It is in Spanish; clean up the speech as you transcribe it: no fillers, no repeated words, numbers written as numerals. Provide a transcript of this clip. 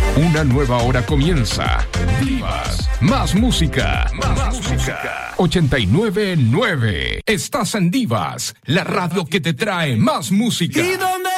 Una nueva hora comienza. Divas, más música. 89.9. Estás en Divas, la radio que te trae más música. ¿Y dónde